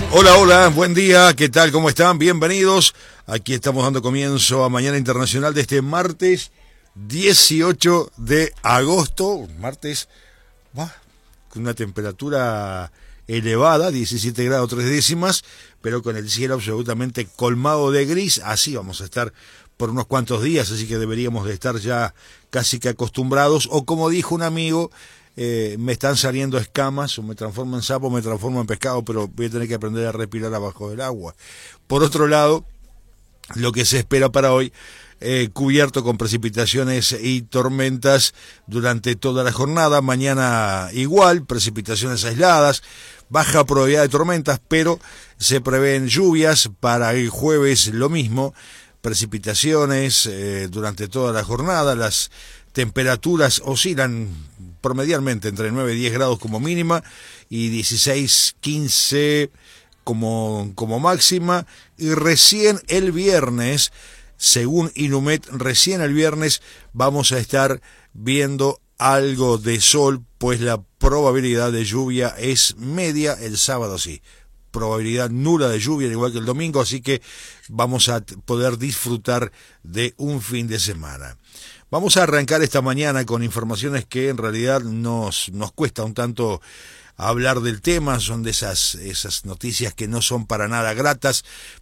Hola, hola, buen día, ¿qué tal? ¿Cómo están? Bienvenidos. Aquí estamos dando comienzo a Mañana Internacional de este martes 18 de agosto. Martes, con una temperatura elevada, 17 grados 3 décimas, pero con el cielo absolutamente colmado de gris. Así vamos a estar por unos cuantos días, así que deberíamos de estar ya casi que acostumbrados. O como dijo un amigo, me están saliendo escamas, o me transformo en sapo, me transformo en pescado, pero voy a tener que aprender a respirar abajo del agua. Por otro lado, lo que se espera para hoy, cubierto con precipitaciones y tormentas durante toda la jornada. Mañana igual, precipitaciones aisladas, baja probabilidad de tormentas, pero se prevén lluvias. Para el jueves lo mismo, precipitaciones durante toda la jornada. Las temperaturas oscilan promedialmente entre 9 y 10 grados como mínima y 16, 15 como máxima. Y recién el viernes, según Inumet, recién el viernes vamos a estar viendo algo de sol, pues la probabilidad de lluvia es media. El sábado sí, probabilidad nula de lluvia, al igual que el domingo, así que vamos a poder disfrutar de un fin de semana. Vamos a arrancar esta mañana con informaciones que en realidad nos cuesta un tanto hablar del tema. Son de esas noticias que no son para nada gratas,